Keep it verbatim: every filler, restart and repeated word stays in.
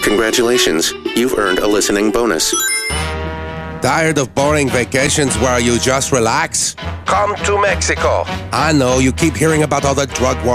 Congratulations, you've earned a listening bonus. Tired of boring vacations where you just relax? Come to Mexico. I know, you keep hearing about all the drug war